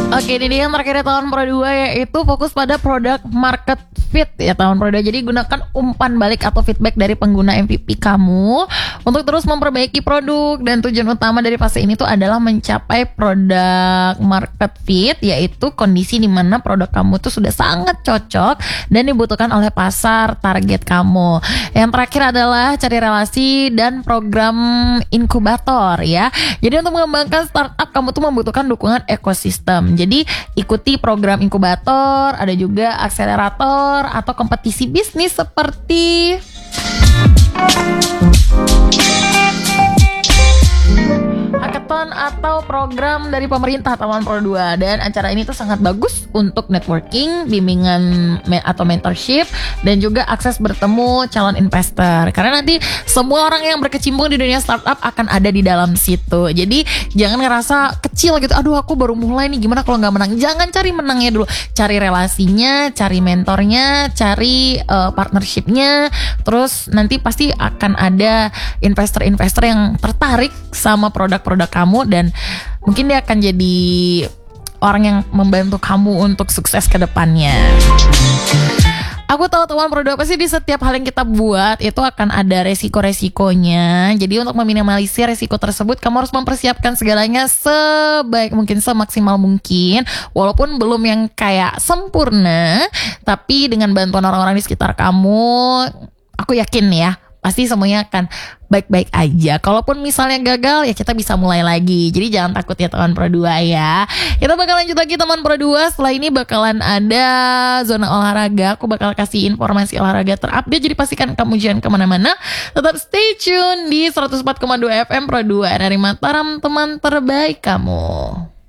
Oke, ini dia yang terakhir tahun Pro 2, yaitu fokus pada product market fit ya tahun Pro 2. Jadi gunakan umpan balik atau feedback dari pengguna MVP kamu untuk terus memperbaiki produk, dan tujuan utama dari fase ini tuh adalah mencapai product market fit, yaitu kondisi di mana produk kamu tuh sudah sangat cocok dan dibutuhkan oleh pasar target kamu. Yang terakhir adalah cari relasi dan program inkubator ya. Jadi untuk mengembangkan startup kamu tuh membutuhkan dukungan ekosistem. Jadi ikuti program inkubator, ada juga akselerator atau kompetisi bisnis seperti hackathon atau program dari pemerintah tahun Pro 2. Dan acara ini tuh sangat bagus untuk networking, bimbingan atau mentorship, dan juga akses bertemu calon investor. Karena nanti semua orang yang berkecimpung di dunia startup akan ada di dalam situ. Jadi jangan ngerasa kecil gitu, aduh aku baru mulai nih, gimana kalau gak menang. Jangan cari menangnya dulu, cari relasinya, cari mentornya, cari partnershipnya. Terus nanti pasti akan ada investor-investor yang tertarik sama produk-produk kamu, dan mungkin dia akan jadi orang yang membantu kamu untuk sukses ke depannya. Aku tahu teman Pro 2 pasti di setiap hal yang kita buat itu akan ada resiko-resikonya. Jadi untuk meminimalisir resiko tersebut, kamu harus mempersiapkan segalanya sebaik mungkin, semaksimal mungkin. Walaupun belum yang kayak sempurna, tapi dengan bantuan orang-orang di sekitar kamu, aku yakin ya, pasti semuanya akan baik-baik aja. Kalaupun misalnya gagal, ya kita bisa mulai lagi. Jadi jangan takut ya teman Pro 2 ya. Kita bakal lanjut lagi teman Pro 2. Setelah ini bakalan ada zona olahraga. Aku bakal kasih informasi olahraga terupdate. Jadi pastikan kamu jangan kemana-mana. Tetap stay tune di 104,2 FM Pro 2 dari Mataram, teman terbaik kamu.